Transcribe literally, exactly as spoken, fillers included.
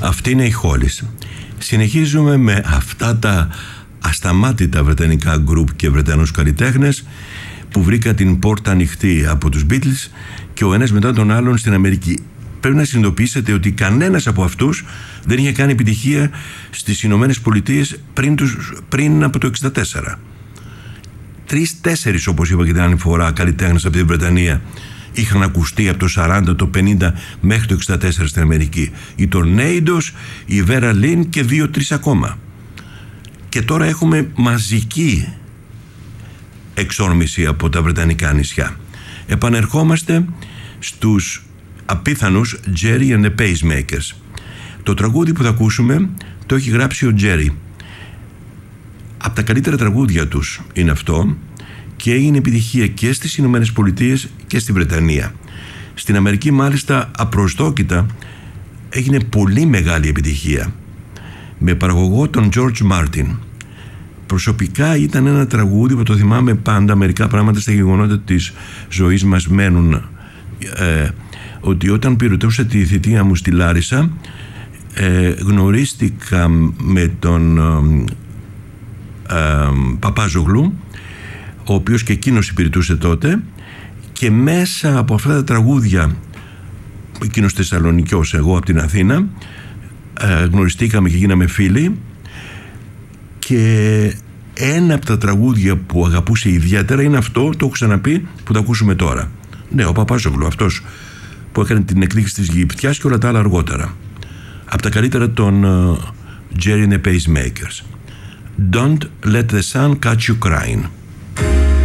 Αυτή είναι η Hollies. Συνεχίζουμε με αυτά τα ασταμάτητα βρετανικά γκρουπ και βρετανούς καλλιτέχνες που βρήκα την πόρτα ανοιχτή από τους Beatles και ο ένας μετά τον άλλον στην Αμερική. Πρέπει να συνειδητοποιήσετε ότι κανένας από αυτούς δεν είχε κάνει επιτυχία στις Ηνωμένες Πολιτείες πριν, τους, πριν από το εξήντα τέσσερα. Τρεις-τέσσερις, όπως είπα και την άλλη φορά, καλλιτέχνες από την Βρετανία είχαν ακουστεί από το σαράντα, το πενήντα μέχρι το εξήντα τέσσερα στην Αμερική. Η Tornadoes, η Vera Lynn και δύο-τρεις ακόμα. Και τώρα έχουμε μαζική εξόρμηση από τα βρετανικά νησιά. Επανερχόμαστε στους απίθανους Jerry and the Pacemakers. Το τραγούδι που θα ακούσουμε το έχει γράψει ο Jerry. Από τα καλύτερα τραγούδια τους είναι αυτό και έγινε επιτυχία και στις Ηνωμένες Πολιτείες και στη Βρετανία. Στην Αμερική μάλιστα απροσδόκητα έγινε πολύ μεγάλη επιτυχία με παραγωγό τον George Martin. Προσωπικά ήταν ένα τραγούδι που το θυμάμαι πάντα, μερικά πράγματα στα γεγονότα της ζωής μας μένουν, ε, ότι όταν πυροτεύσα τη θητεία μου στη Λάρισα ε, γνωρίστηκα με τον ε, ε, Παπάζογλου, ο οποίος και εκείνος υπηρετούσε τότε, και μέσα από αυτά τα τραγούδια, εκείνος Θεσσαλονικιός, εγώ από την Αθήνα, ε, γνωριστήκαμε και γίναμε φίλοι, και ένα από τα τραγούδια που αγαπούσε ιδιαίτερα είναι αυτό, το έχω ξαναπεί, που θα ακούσουμε τώρα. Ναι, ο Παπάζογλου, αυτός που έκανε την εκδίκηση της Αιγυπτιάς και όλα τα άλλα αργότερα. Από τα καλύτερα των uh, Jerry and the Pacemakers. Don't let the sun catch you crying.